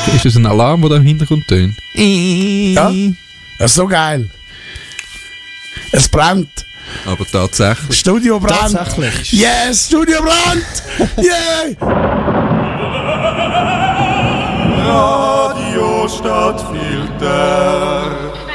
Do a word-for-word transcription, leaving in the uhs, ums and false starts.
Ist das ein Alarm, der da im Hintergrund tönt? Ja, das ist so geil. Es brennt. Aber tatsächlich. Studio brennt. Tatsächlich. Yes, Studio brennt. Yeah. Radio Stadtfilter.